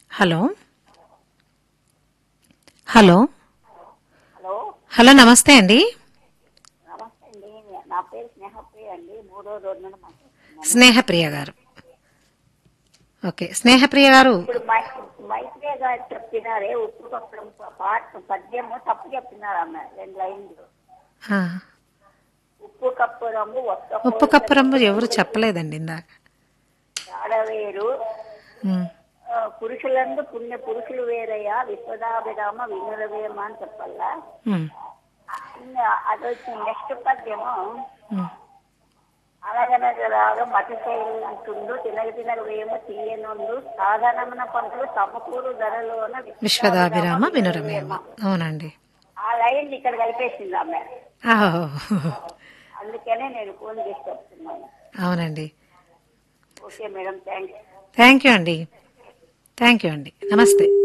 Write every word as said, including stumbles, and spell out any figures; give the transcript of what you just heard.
Hello hello hello hello నమస్తే అండి. నమస్తే అండి. నా పేరు స్నేహప్రియ అండి. మూడో రోజు నుండి మాట్లాడుతున్నాను. స్నేహప్రియ గారు. ఓకే స్నేహప్రియ గారు. ఇప్పుడు మై మైత్రేయ గారు చెప్పినారే ఉప్పు కప్పడం పాట పద్యము తప్పు చెప్పినారు ఆమె రెండు లైన్లు. ఆ, ఉప్పు కప్పురము ఒక్క ఉప్పు కప్పు రంబు ఎవరు చెప్పలేదండి ఇందాక. ఆడవేరు ఉమ్, ఆ, పురుషులందు పుణ్య పురుషులు వేరయ్యా విశ్వదాభిరామ వినురవేమ అని చెప్పాలా. ఉమ్, ఇంకా అది వచ్చి నెక్స్ట్ పద్యము ఉమ్. అనగనగలాగా మతి శైలింటుండు తినగ తినగ వేము తీయనుండు సాధారణమైన పంటలు సమకూరు ధరలోన విశ్వదాభిరామ వినురమేమ. అవునండి. ఆ లైన్ ఇక్కడ కలిపేసింది ఆమె. ఆహో, అందుకనే నేను ఫోన్ చేసి చెప్తున్నాను. అవునండి. Okay madam, thanks. Thank you అండి. థ్యాంక్ యూ అండి. నమస్తే.